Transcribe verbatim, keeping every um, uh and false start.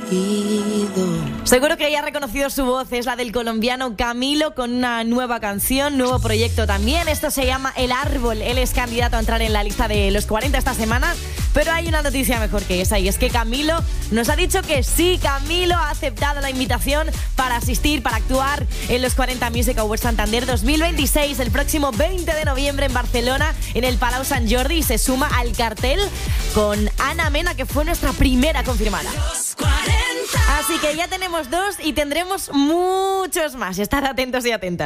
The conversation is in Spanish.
Seguro que ya ha reconocido su voz, es la del colombiano Camilo, con una nueva canción, nuevo proyecto también. Esto se llama El Árbol. Él es candidato a entrar en la lista de los cuarenta esta semana, pero hay una noticia mejor que esa, y es que Camilo nos ha dicho que sí. Camilo ha aceptado la invitación para asistir, para actuar en los cuarenta Music Awards Santander dos mil veintiséis, el próximo veinte de noviembre en Barcelona, en el Palau Sant Jordi, y se suma al cartel con Ana Mena, que fue nuestra primera confirmada. Así que ya tenemos dos y tendremos muchos más. Estad atentos y atentas.